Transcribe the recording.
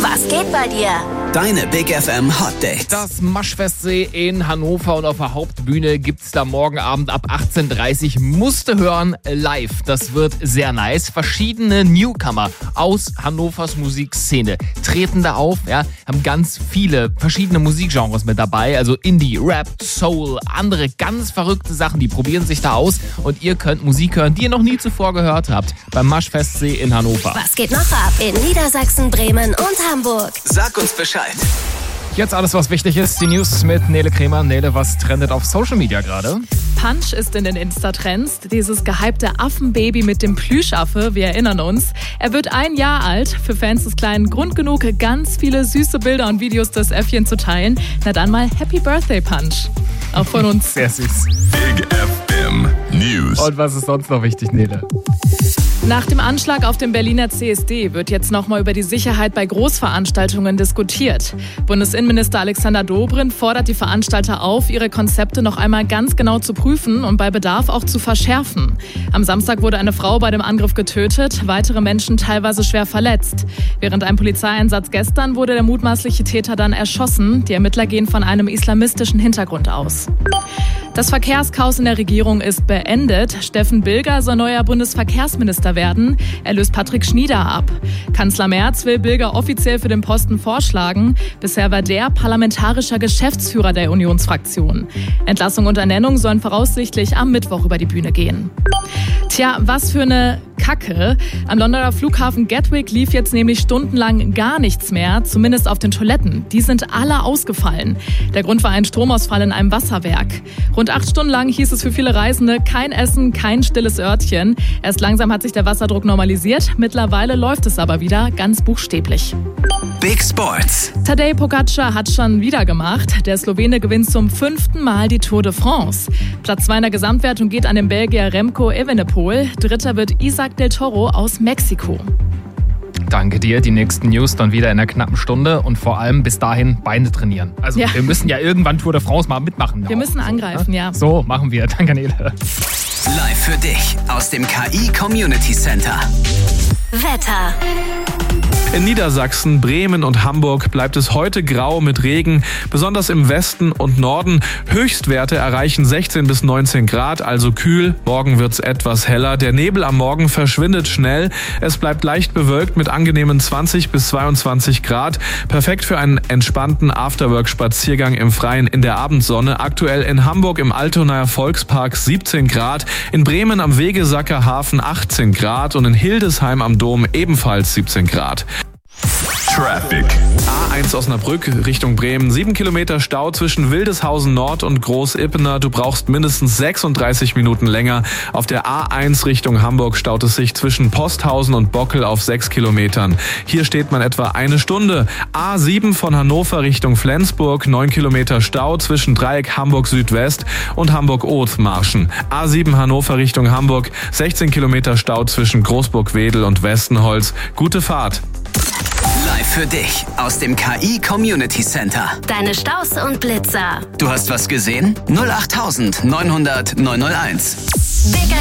Was geht bei dir? Deine Big FM Hot Dates. Das Maschfestsee in Hannover und auf der Hauptbühne gibt's da morgen Abend ab 18:30 Uhr. Musste hören live. Das wird sehr nice. Verschiedene Newcomer aus Hannovers Musikszene treten da auf. Ja, haben ganz viele verschiedene Musikgenres mit dabei. Also Indie, Rap, Soul, andere ganz verrückte Sachen. Die probieren sich da aus und ihr könnt Musik hören, die ihr noch nie zuvor gehört habt. Beim Maschfestsee in Hannover. Was geht noch ab in Niedersachsen, Bremen und Hamburg? Sag uns Bescheid. Jetzt alles, was wichtig ist. Die News mit Nele Kremer. Nele, was trendet auf Social Media gerade? Punch ist in den Insta-Trends. Dieses gehypte Affenbaby mit dem Plüschaffe, wir erinnern uns. Er wird 1 Jahr alt. Für Fans des Kleinen Grund genug, ganz viele süße Bilder und Videos des Äffchen zu teilen. Na dann mal Happy Birthday, Punch. Auch von uns. Sehr süß. Big FM News. Und was ist sonst noch wichtig, Nele? Nach dem Anschlag auf dem Berliner CSD wird jetzt nochmal über die Sicherheit bei Großveranstaltungen diskutiert. Bundesinnenminister Alexander Dobrindt fordert die Veranstalter auf, ihre Konzepte noch einmal ganz genau zu prüfen und bei Bedarf auch zu verschärfen. Am Samstag wurde eine Frau bei dem Angriff getötet, weitere Menschen teilweise schwer verletzt. Während einem Polizeieinsatz gestern wurde der mutmaßliche Täter dann erschossen. Die Ermittler gehen von einem islamistischen Hintergrund aus. Das Verkehrschaos in der Regierung ist beendet. Steffen Bilger soll neuer Bundesverkehrsminister werden. Er löst Patrick Schnieder ab. Kanzler Merz will Bilger offiziell für den Posten vorschlagen. Bisher war der parlamentarischer Geschäftsführer der Unionsfraktion. Entlassung und Ernennung sollen voraussichtlich am Mittwoch über die Bühne gehen. Tja, was für eine Kacke. Am Londoner Flughafen Gatwick lief jetzt nämlich stundenlang gar nichts mehr, zumindest auf den Toiletten. Die sind alle ausgefallen. Der Grund war ein Stromausfall in einem Wasserwerk. Rund 8 Stunden lang hieß es für viele Reisende kein Essen, kein stilles Örtchen. Erst langsam hat sich der Wasserdruck normalisiert. Mittlerweile läuft es aber wieder, ganz buchstäblich. Big Sports. Tadej Pogačar hat schon wieder gemacht. Der Slowene gewinnt zum 5. Mal die Tour de France. Platz 2 in der Gesamtwertung geht an den Belgier Remco Evenepoel. Dritter wird Isaac del Toro aus Mexiko. Danke dir. Die nächsten News dann wieder in einer knappen Stunde und vor allem bis dahin Beine trainieren. Also Ja. wir müssen ja irgendwann Tour de France mal mitmachen. Wir müssen angreifen, ja. So, machen wir. Danke, Nele. Live für dich aus dem KI Community Center. Wetter. In Niedersachsen, Bremen und Hamburg bleibt es heute grau mit Regen, besonders im Westen und Norden. Höchstwerte erreichen 16 bis 19 Grad, also kühl. Morgen wird's etwas heller. Der Nebel am Morgen verschwindet schnell. Es bleibt leicht bewölkt mit angenehmen 20 bis 22 Grad. Perfekt für einen entspannten Afterwork-Spaziergang im Freien in der Abendsonne. Aktuell in Hamburg im Altonaer Volkspark 17 Grad, in Bremen am Wegesacker Hafen 18 Grad und in Hildesheim am Dom ebenfalls 17 Grad. Traffic. A1 Osnabrück Richtung Bremen. 7 Kilometer Stau zwischen Wildeshausen Nord und Großippener. Du brauchst mindestens 36 Minuten länger. Auf der A1 Richtung Hamburg staut es sich zwischen Posthausen und Bockel auf 6 Kilometern. Hier steht man etwa eine Stunde. A7 von Hannover Richtung Flensburg. 9 Kilometer Stau zwischen Dreieck Hamburg Südwest und Hamburg-Oth-Marschen. A7 Hannover Richtung Hamburg. 16 Kilometer Stau zwischen Großburg-Wedel und Westenholz. Gute Fahrt. Live für dich aus dem KI Community Center. Deine Staus und Blitzer. Du hast was gesehen? 08900 901. Big